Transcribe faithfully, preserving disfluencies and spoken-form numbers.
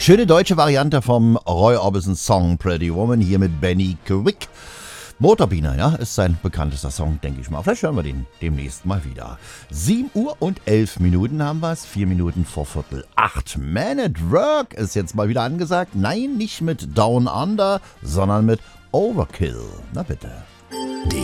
Schöne deutsche Variante vom Roy Orbison Song Pretty Woman hier mit Benny Quick. Motorbiene, ja, ist sein bekanntester Song, denke ich mal. Vielleicht hören wir den demnächst mal wieder. sieben Uhr und elf Minuten haben wir es. vier Minuten vor Viertel acht. Man at Work ist jetzt mal wieder angesagt. Nein, nicht mit Down Under, sondern mit Overkill. Na bitte.